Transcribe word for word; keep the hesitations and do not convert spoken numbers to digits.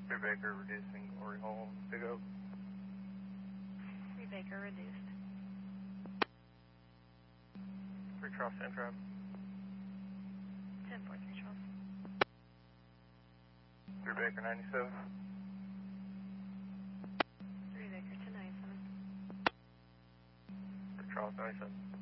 three Baker reducing Glory Hole, Big Oak. three Baker reduced. three Charles Central. ten four three Charles. three Baker ninety-seven. three Baker ten ninety-seven. three Charles ninety-seven.